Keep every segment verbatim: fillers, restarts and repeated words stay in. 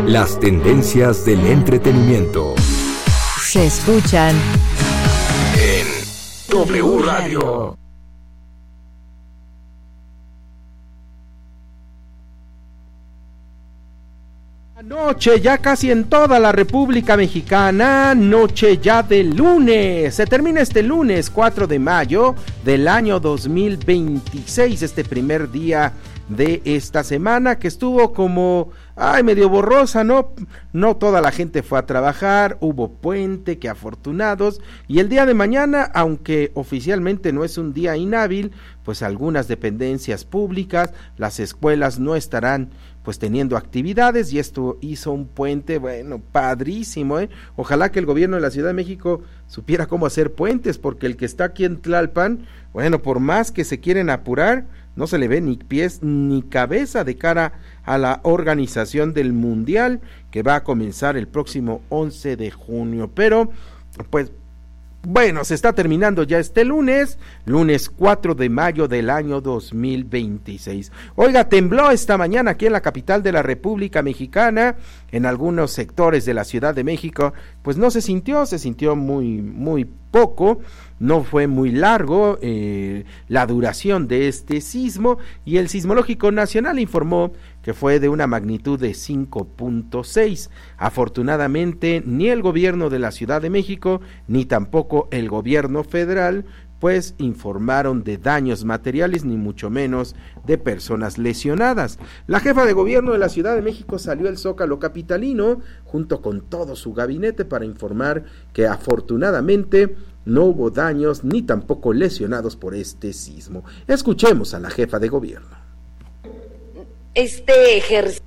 Las tendencias del entretenimiento se escuchan en W Radio. Noche ya casi en toda la República Mexicana, noche ya de lunes, se termina este lunes cuatro de mayo del año dos mil veintiséis, este primer día de esta semana que estuvo como, ay, medio borrosa, ¿no? No toda la gente fue a trabajar, hubo puente, que afortunados, y el día de mañana, aunque oficialmente no es un día inhábil, pues algunas dependencias públicas, las escuelas no estarán pues teniendo actividades, y esto hizo un puente, bueno, padrísimo, ¿eh? Ojalá que el gobierno de la Ciudad de México supiera cómo hacer puentes, porque el que está aquí en Tlalpan, bueno, por más que se quieren apurar, no se le ve ni pies ni cabeza de cara a la organización del Mundial, que va a comenzar el próximo once de junio, pero pues bueno, se está terminando ya este lunes, lunes cuatro de mayo del año dos mil veintiséis. Oiga, tembló esta mañana aquí en la capital de la República Mexicana, en algunos sectores de la Ciudad de México, pues no se sintió, se sintió muy, muy poco, no fue muy largo eh, la duración de este sismo, y el Sismológico Nacional informó que fue de una magnitud de cinco punto seis. Afortunadamente, ni el gobierno de la Ciudad de México, ni tampoco el gobierno federal, pues informaron de daños materiales, ni mucho menos de personas lesionadas. La jefa de gobierno de la Ciudad de México salió al Zócalo capitalino, junto con todo su gabinete, para informar que afortunadamente no hubo daños, ni tampoco lesionados por este sismo. Escuchemos a la jefa de gobierno. Este ejercicio.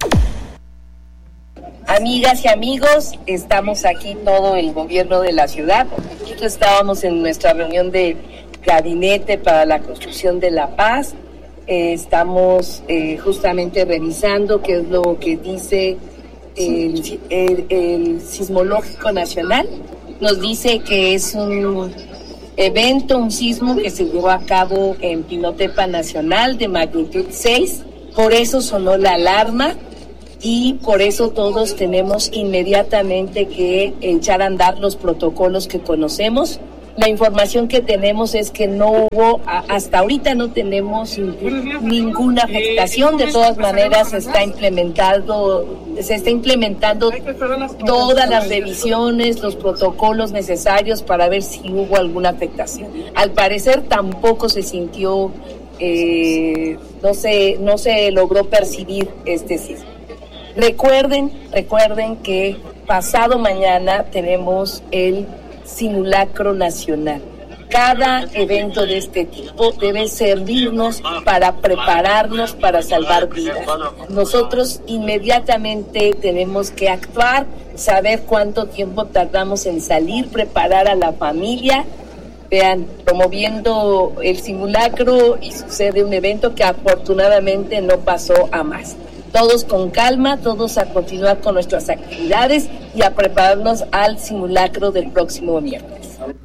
Amigas y amigos, estamos aquí todo el gobierno de la ciudad. Nosotros estábamos en nuestra reunión de gabinete para la construcción de la paz. Eh, estamos eh, justamente revisando qué es lo que dice el, el, el Sismológico Nacional. Nos dice que es un evento, un sismo que se llevó a cabo en Pinotepa Nacional de magnitud seis. Por eso sonó la alarma y por eso todos tenemos inmediatamente que echar a andar los protocolos que conocemos. La información que tenemos es que no hubo, hasta ahorita no tenemos ninguna afectación. De todas maneras se está implementando, se está implementando todas las revisiones, los protocolos necesarios para ver si hubo alguna afectación. Al parecer tampoco se sintió Eh, no se, no se logró percibir este sismo. Recuerden, recuerden que pasado mañana tenemos el simulacro nacional. Cada evento de este tipo debe servirnos para prepararnos para salvar vidas. Nosotros inmediatamente tenemos que actuar, saber cuánto tiempo tardamos en salir, preparar a la familia. Vean, promoviendo el simulacro y sucede un evento que afortunadamente no pasó a más. Todos con calma, todos a continuar con nuestras actividades y a prepararnos al simulacro del próximo miércoles.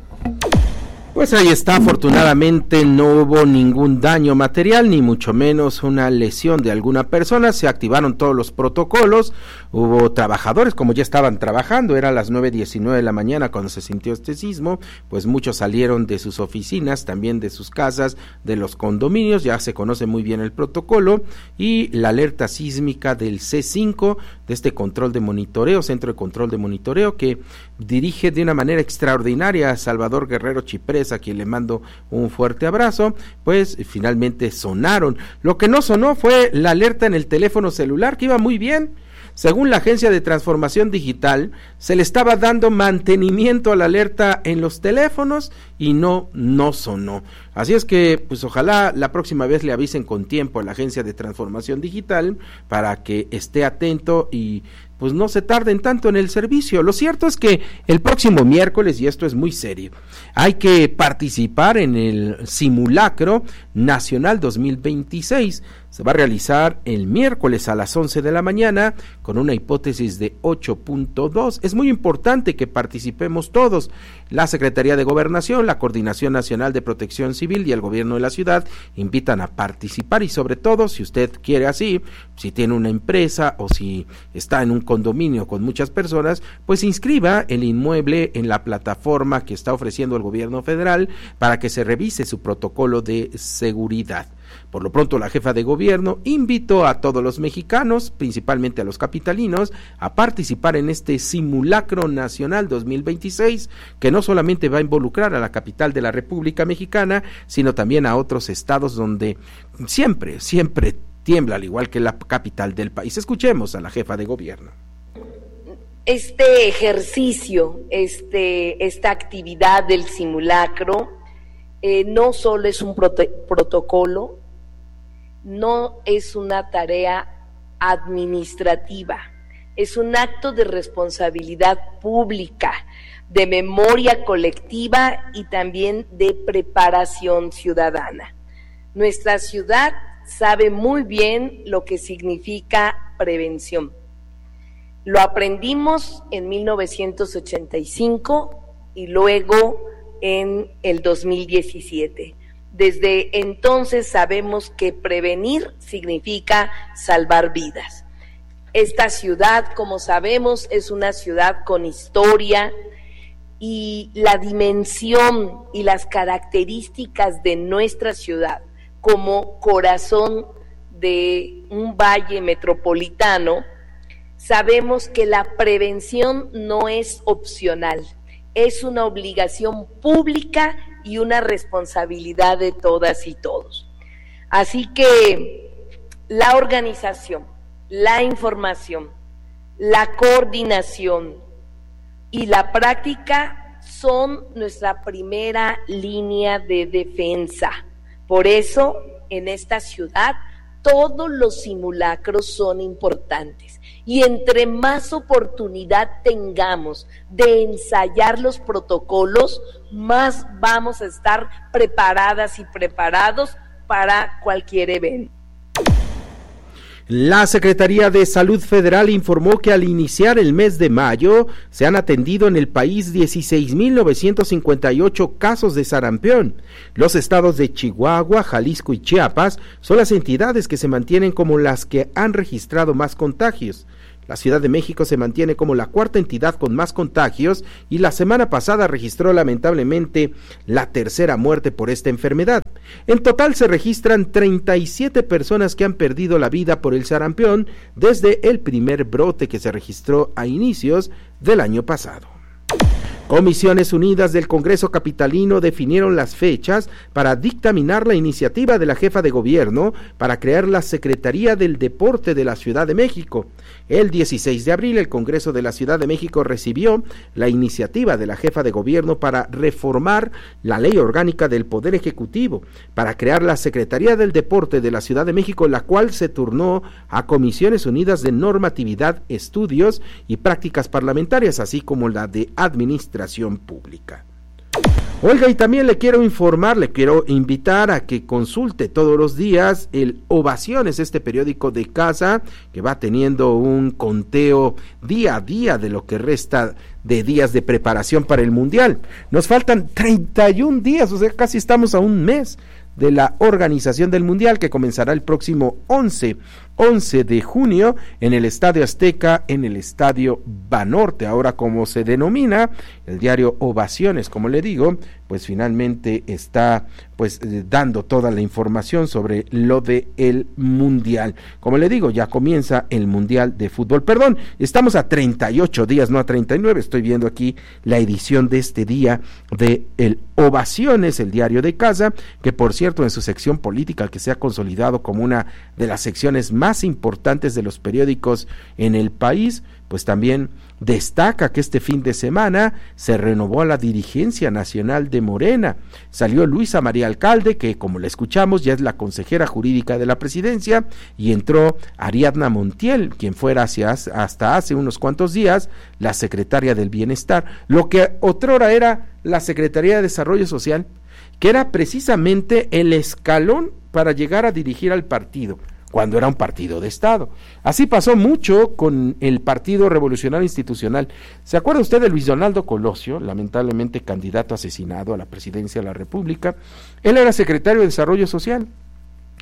Pues ahí está, afortunadamente no hubo ningún daño material, ni mucho menos una lesión de alguna persona. Se activaron todos los protocolos, hubo trabajadores, como ya estaban trabajando, era las nueve diecinueve de la mañana cuando se sintió este sismo, pues muchos salieron de sus oficinas, también de sus casas, de los condominios, ya se conoce muy bien el protocolo, y la alerta sísmica del C cinco, de este control de monitoreo, centro de control de monitoreo, que dirige de una manera extraordinaria a Salvador Guerrero Chiprés, a quien le mando un fuerte abrazo. Pues finalmente sonaron. Lo que no sonó fue la alerta en el teléfono celular, que iba muy bien. Según la Agencia de Transformación Digital, se le estaba dando mantenimiento a la alerta en los teléfonos y no, no sonó. Así es que, pues ojalá la próxima vez le avisen con tiempo a la Agencia de Transformación Digital para que esté atento y pues no se tarden tanto en el servicio. Lo cierto es que el próximo miércoles, y esto es muy serio, hay que participar en el simulacro nacional dos mil veintiséis. Se va a realizar el miércoles a las once de la mañana con una hipótesis de ocho punto dos. Es muy importante que participemos todos. La Secretaría de Gobernación, la Coordinación Nacional de Protección Civil y el Gobierno de la Ciudad invitan a participar, y sobre todo, si usted quiere así, si tiene una empresa o si está en un condominio con muchas personas, pues inscriba el inmueble en la plataforma que está ofreciendo el gobierno federal para que se revise su protocolo de seguridad. Por lo pronto, la jefa de gobierno invitó a todos los mexicanos, principalmente a los capitalinos, a participar en este simulacro nacional dos mil veintiséis, que no solamente va a involucrar a la capital de la República Mexicana, sino también a otros estados donde siempre, siempre tiembla, al igual que la capital del país. Escuchemos a la jefa de gobierno. Este ejercicio, este, esta actividad del simulacro, eh, no solo es un prote- protocolo, no es una tarea administrativa, es un acto de responsabilidad pública, de memoria colectiva y también de preparación ciudadana. Nuestra ciudad sabe muy bien lo que significa prevención. Lo aprendimos en mil novecientos ochenta y cinco y luego en el dos mil diecisiete. Desde entonces sabemos que prevenir significa salvar vidas. Esta ciudad, como sabemos, es una ciudad con historia, y la dimensión y las características de nuestra ciudad como corazón de un valle metropolitano, sabemos que la prevención no es opcional, es una obligación pública y una responsabilidad de todas y todos. Así que la organización, la información, la coordinación y la práctica son nuestra primera línea de defensa. Por eso, en esta ciudad, todos los simulacros son importantes. Y entre más oportunidad tengamos de ensayar los protocolos, más vamos a estar preparadas y preparados para cualquier evento. La Secretaría de Salud Federal informó que al iniciar el mes de mayo se han atendido en el país dieciséis mil novecientos cincuenta y ocho casos de sarampión. Los estados de Chihuahua, Jalisco y Chiapas son las entidades que se mantienen como las que han registrado más contagios. La Ciudad de México se mantiene como la cuarta entidad con más contagios y la semana pasada registró lamentablemente la tercera muerte por esta enfermedad. En total se registran treinta y siete personas que han perdido la vida por el sarampión desde el primer brote que se registró a inicios del año pasado. Comisiones Unidas del Congreso Capitalino definieron las fechas para dictaminar la iniciativa de la jefa de gobierno para crear la Secretaría del Deporte de la Ciudad de México. El dieciséis de abril, el Congreso de la Ciudad de México recibió la iniciativa de la jefa de gobierno para reformar la Ley Orgánica del Poder Ejecutivo, para crear la Secretaría del Deporte de la Ciudad de México, la cual se turnó a Comisiones Unidas de Normatividad, Estudios y Prácticas Parlamentarias, así como la de Administración Pública. Oiga, y también le quiero informar, le quiero invitar a que consulte todos los días el Ovaciones, este periódico de casa que va teniendo un conteo día a día de lo que resta de días de preparación para el Mundial. Nos faltan treinta y un días, o sea, casi estamos a un mes de la organización del Mundial, que comenzará el próximo once de junio en el Estadio Azteca, en el Estadio Banorte, ahora como se denomina. El diario Ovaciones, como le digo, pues finalmente está pues eh, dando toda la información sobre lo de el Mundial. Como le digo, ya comienza el Mundial de Fútbol. Perdón, estamos a treinta y ocho días, no a treinta y nueve. Estoy viendo aquí la edición de este día de el Ovaciones, el diario de casa, que por cierto en su sección política, que se ha consolidado como una de las secciones más importantes de los periódicos en el país, pues también destaca que este fin de semana se renovó la dirigencia nacional de Morena. Salió Luisa María Alcalde, que como le escuchamos ya es la consejera jurídica de la presidencia, y entró Ariadna Montiel, quien fuera hacia, hasta hace unos cuantos días la secretaria del Bienestar, lo que otrora era la Secretaría de Desarrollo Social, que era precisamente el escalón para llegar a dirigir al partido, cuando era un partido de Estado. Así pasó mucho con el Partido Revolucionario Institucional. ¿Se acuerda usted de Luis Donaldo Colosio, lamentablemente candidato asesinado a la presidencia de la República? Él era secretario de Desarrollo Social.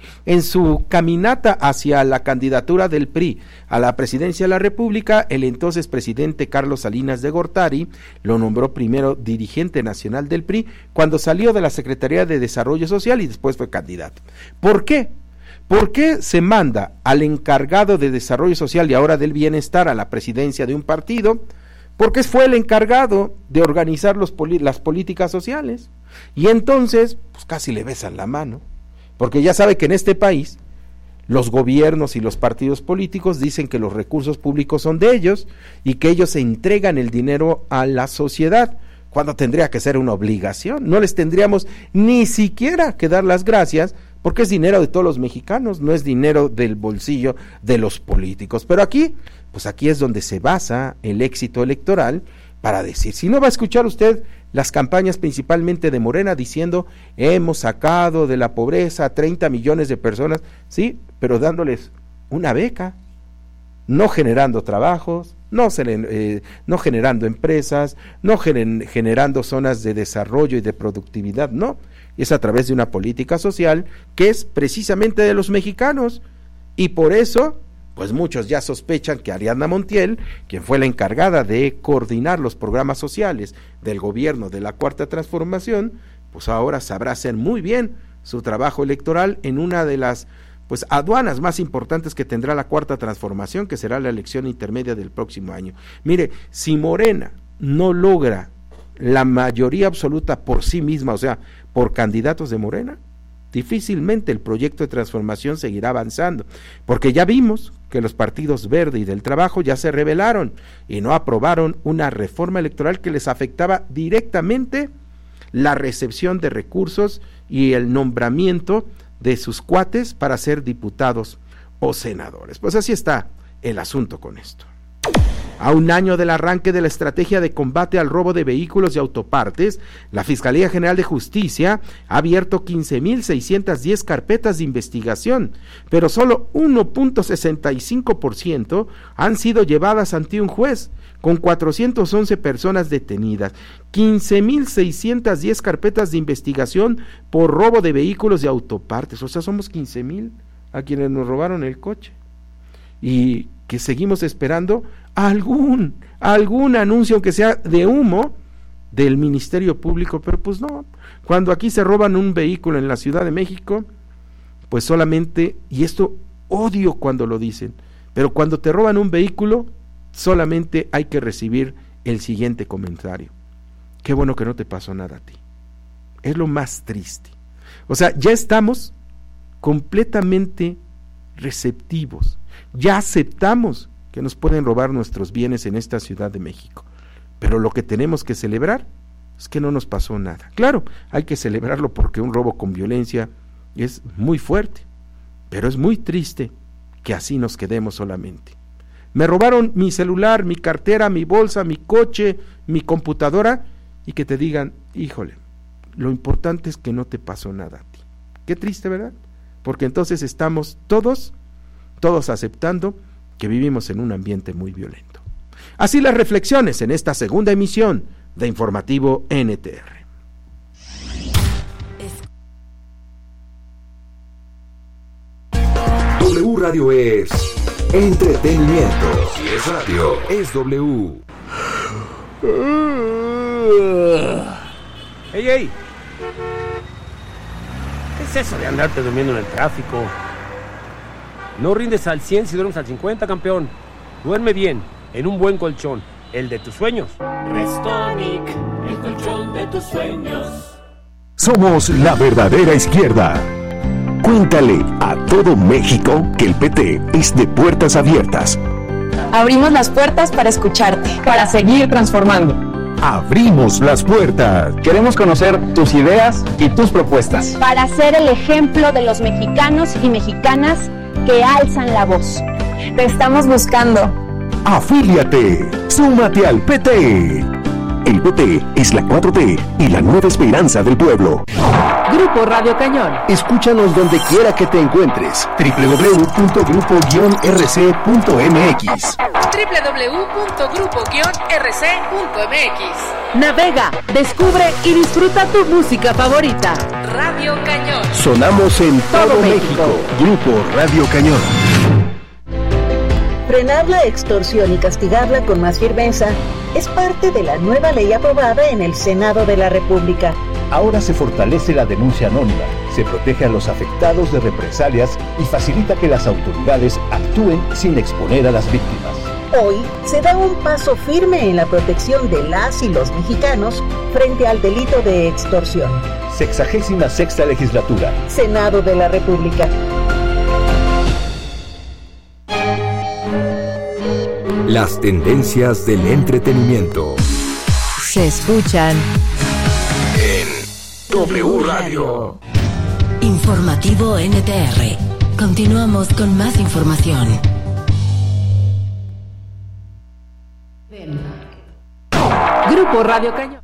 En su caminata hacia la candidatura del P R I a la presidencia de la República, el entonces presidente Carlos Salinas de Gortari lo nombró primero dirigente nacional del P R I cuando salió de la Secretaría de Desarrollo Social y después fue candidato. ¿Por qué? ¿Por qué se manda al encargado de Desarrollo Social y ahora del Bienestar a la presidencia de un partido? Porque fue el encargado de organizar los poli- las políticas sociales. Y entonces, pues casi le besan la mano. Porque ya sabe que en este país los gobiernos y los partidos políticos dicen que los recursos públicos son de ellos y que ellos se entregan el dinero a la sociedad, cuando tendría que ser una obligación. No les tendríamos ni siquiera que dar las gracias, porque es dinero de todos los mexicanos, no es dinero del bolsillo de los políticos. Pero aquí, pues aquí es donde se basa el éxito electoral para decir, si no va a escuchar usted las campañas principalmente de Morena diciendo hemos sacado de la pobreza a treinta millones de personas, sí, pero dándoles una beca, no generando trabajos, no, se, eh, no generando empresas, no gener, generando zonas de desarrollo y de productividad, no, es a través de una política social que es precisamente de los mexicanos, y por eso pues muchos ya sospechan que Ariadna Montiel, quien fue la encargada de coordinar los programas sociales del gobierno de la Cuarta Transformación, pues ahora sabrá hacer muy bien su trabajo electoral en una de las pues aduanas más importantes que tendrá la Cuarta Transformación, que será la elección intermedia del próximo año. Mire, si Morena no logra la mayoría absoluta por sí misma, o sea, por candidatos de Morena, difícilmente el proyecto de transformación seguirá avanzando, porque ya vimos que los partidos Verde y del Trabajo ya se rebelaron y no aprobaron una reforma electoral que les afectaba directamente la recepción de recursos y el nombramiento de sus cuates para ser diputados o senadores. Pues así está el asunto con esto. A un año del arranque de la estrategia de combate al robo de vehículos y autopartes, la Fiscalía General de Justicia ha abierto quince mil seiscientas diez carpetas de investigación, pero solo uno punto sesenta y cinco por ciento han sido llevadas ante un juez, con cuatrocientas once personas detenidas. quince mil seiscientas diez carpetas de investigación por robo de vehículos y autopartes, o sea, somos quince mil a quienes nos robaron el coche. Y que seguimos esperando algún, algún anuncio, aunque sea de humo, del Ministerio Público, pero pues no, cuando aquí se roban un vehículo en la Ciudad de México, pues solamente, y esto odio cuando lo dicen, pero cuando te roban un vehículo, solamente hay que recibir el siguiente comentario: qué bueno que no te pasó nada a ti. Es lo más triste. O sea, ya estamos completamente receptivos, ya aceptamos que nos pueden robar nuestros bienes en esta Ciudad de México, pero lo que tenemos que celebrar es que no nos pasó nada. Claro, hay que celebrarlo porque un robo con violencia es muy fuerte, pero es muy triste que así nos quedemos solamente. Me robaron mi celular, mi cartera, mi bolsa, mi coche, mi computadora, y que te digan, híjole, lo importante es que no te pasó nada a ti. Qué triste, ¿verdad? Porque entonces estamos todos, todos aceptando que vivimos en un ambiente muy violento. Así las reflexiones en esta segunda emisión de Informativo N T R. W Radio es entretenimiento. Si es radio, es W. ¡Ey, ey! ¿Qué es eso de andarte durmiendo en el tráfico? No rindes al cien si duermes al cincuenta, campeón. Duerme bien, en un buen colchón, el de tus sueños. Restonic, el colchón de tus sueños. Somos la verdadera izquierda. Cuéntale a todo México que el P T es de puertas abiertas. Abrimos las puertas para escucharte, para seguir transformando. Abrimos las puertas. Queremos conocer tus ideas y tus propuestas. Para ser el ejemplo de los mexicanos y mexicanas que alzan la voz. Te estamos buscando. Afíliate. Súmate al P T. El P T es la cuatro T y la nueva esperanza del pueblo. Grupo Radio Cañón. Escúchanos donde quiera que te encuentres. doble u doble u doble u punto grupo guion r c punto m x doble u doble u doble u punto grupo guion r c punto m x. Navega, descubre y disfruta tu música favorita. Radio Cañón. Sonamos en todo, todo México. México. Grupo Radio Cañón. Frenar la extorsión y castigarla con más firmeza es parte de la nueva ley aprobada en el Senado de la República. Ahora se fortalece la denuncia anónima, se protege a los afectados de represalias y facilita que las autoridades actúen sin exponer a las víctimas. Hoy se da un paso firme en la protección de las y los mexicanos frente al delito de extorsión. Sexagésima sexta legislatura. Senado de la República. Las tendencias del entretenimiento se escuchan en W Radio. Informativo N T R. Continuamos con más información. Grupo Radio Cañón.